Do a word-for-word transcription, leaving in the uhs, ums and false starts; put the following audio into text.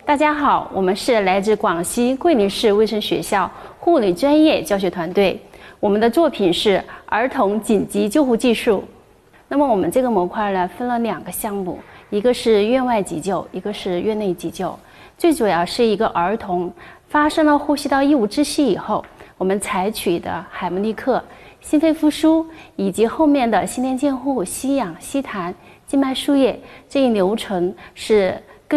大家好，我们是来自广西桂林市卫生学校护理专业教学团队，我们的作品是儿童紧急救护技术。那么我们这个模块呢，分了两个项目，一个是院外急救，一个是院内急救。最主要是一个儿童发生了呼吸道异物窒息以后，我们采取的海默利克、心肺复苏以及后面的心电监护、吸氧、吸痰、静脉输液这一流程是